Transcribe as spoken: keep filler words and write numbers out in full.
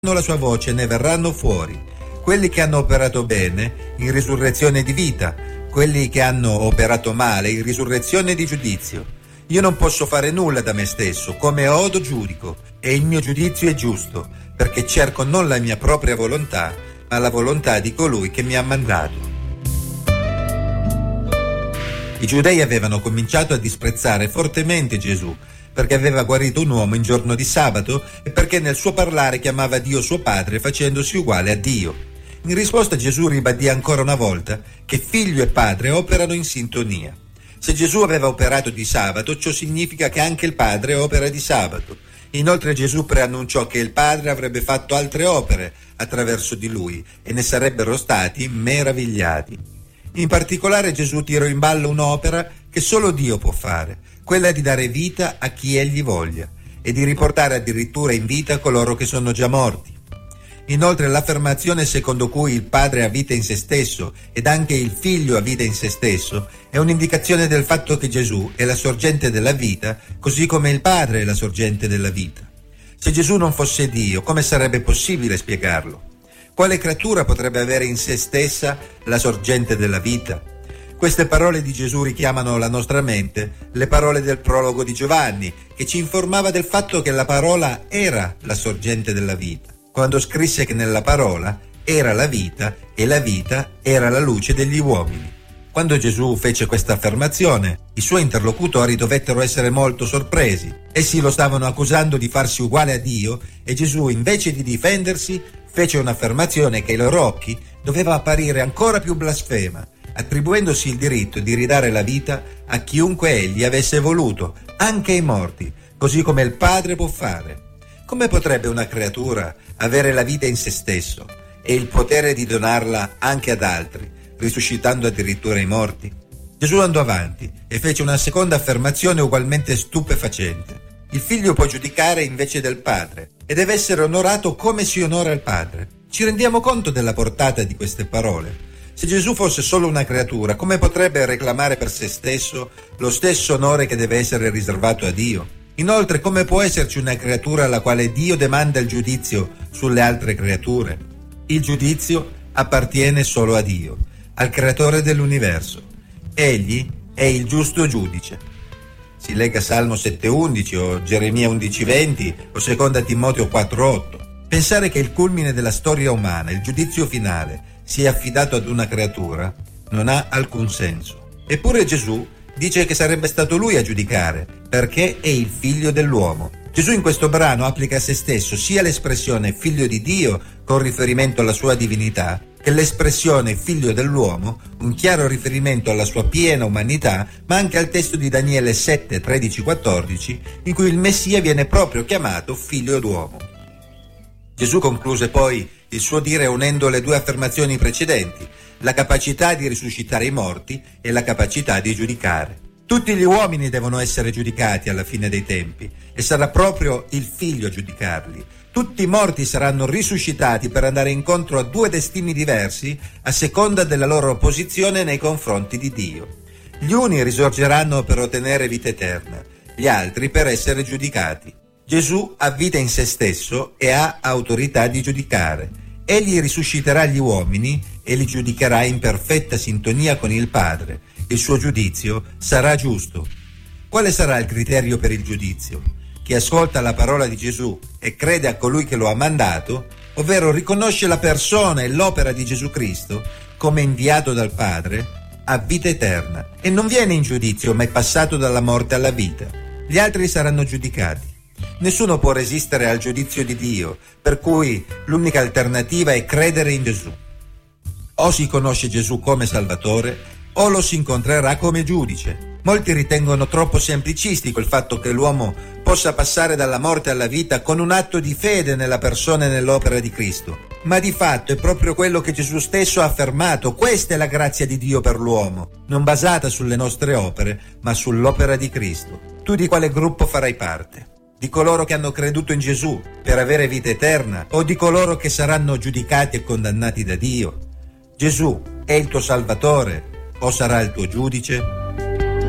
la sua voce ne verranno fuori, quelli che hanno operato bene in risurrezione di vita, quelli che hanno operato male in risurrezione di giudizio. Io non posso fare nulla da me stesso, come odo giudico, e il mio giudizio è giusto, perché cerco non la mia propria volontà, ma la volontà di colui che mi ha mandato. I giudei avevano cominciato a disprezzare fortemente Gesù, perché aveva guarito un uomo in giorno di sabato e perché nel suo parlare chiamava Dio suo Padre facendosi uguale a Dio. In risposta Gesù ribadì ancora una volta che figlio e padre operano in sintonia. Se Gesù aveva operato di sabato, ciò significa che anche il Padre opera di sabato. Inoltre Gesù preannunciò che il Padre avrebbe fatto altre opere attraverso di lui e ne sarebbero stati meravigliati. In particolare Gesù tirò in ballo un'opera che solo Dio può fare, quella di dare vita a chi egli voglia e di riportare addirittura in vita coloro che sono già morti. Inoltre l'affermazione secondo cui il Padre ha vita in se stesso ed anche il Figlio ha vita in se stesso è un'indicazione del fatto che Gesù è la sorgente della vita, così come il Padre è la sorgente della vita. Se Gesù non fosse Dio, come sarebbe possibile spiegarlo? Quale creatura potrebbe avere in se stessa la sorgente della vita? Queste parole di Gesù richiamano alla nostra mente le parole del prologo di Giovanni, che ci informava del fatto che la parola era la sorgente della vita, quando scrisse che nella parola era la vita e la vita era la luce degli uomini. Quando Gesù fece questa affermazione, i suoi interlocutori dovettero essere molto sorpresi. Essi lo stavano accusando di farsi uguale a Dio e Gesù, invece di difendersi, fece un'affermazione che ai loro occhi doveva apparire ancora più blasfema, attribuendosi il diritto di ridare la vita a chiunque egli avesse voluto, anche ai morti, così come il Padre può fare. Come potrebbe una creatura avere la vita in se stesso e il potere di donarla anche ad altri, risuscitando addirittura i morti? Gesù andò avanti e fece una seconda affermazione ugualmente stupefacente. Il Figlio può giudicare invece del Padre e deve essere onorato come si onora il Padre. Ci rendiamo conto della portata di queste parole? Se Gesù fosse solo una creatura, come potrebbe reclamare per se stesso lo stesso onore che deve essere riservato a Dio? Inoltre, come può esserci una creatura alla quale Dio demanda il giudizio sulle altre creature? Il giudizio appartiene solo a Dio, al creatore dell'universo. Egli è il giusto giudice. Si legga Salmo sette undici o Geremia undici venti o seconda Timoteo quattro otto. Pensare che il culmine della storia umana, il giudizio finale, sia affidato ad una creatura non ha alcun senso. Eppure Gesù dice che sarebbe stato lui a giudicare, perché è il figlio dell'uomo. Gesù in questo brano applica a se stesso sia l'espressione figlio di Dio con riferimento alla sua divinità, che l'espressione figlio dell'uomo, un chiaro riferimento alla sua piena umanità, ma anche al testo di Daniele sette tredici quattordici, in cui il Messia viene proprio chiamato figlio d'uomo. Gesù concluse poi il suo dire unendo le due affermazioni precedenti, la capacità di risuscitare i morti e la capacità di giudicare. Tutti gli uomini devono essere giudicati alla fine dei tempi e sarà proprio il Figlio a giudicarli. Tutti i morti saranno risuscitati per andare incontro a due destini diversi a seconda della loro posizione nei confronti di Dio. Gli uni risorgeranno per ottenere vita eterna, gli altri per essere giudicati. Gesù ha vita in se stesso e ha autorità di giudicare. Egli risusciterà gli uomini e li giudicherà in perfetta sintonia con il Padre. Il suo giudizio sarà giusto. Quale sarà il criterio per il giudizio? Chi ascolta la parola di Gesù e crede a colui che lo ha mandato, ovvero riconosce la persona e l'opera di Gesù Cristo come inviato dal Padre, ha vita eterna e non viene in giudizio, ma è passato dalla morte alla vita. Gli altri saranno giudicati. Nessuno può resistere al giudizio di Dio, per cui l'unica alternativa è credere in Gesù. O si conosce Gesù come Salvatore, o lo si incontrerà come giudice. Molti ritengono troppo semplicistico il fatto che l'uomo possa passare dalla morte alla vita con un atto di fede nella persona e nell'opera di Cristo. Ma di fatto è proprio quello che Gesù stesso ha affermato. Questa è la grazia di Dio per l'uomo, non basata sulle nostre opere, ma sull'opera di Cristo. Tu di quale gruppo farai parte? Di coloro che hanno creduto in Gesù per avere vita eterna o di coloro che saranno giudicati e condannati da Dio? Gesù è il tuo Salvatore o sarà il tuo giudice?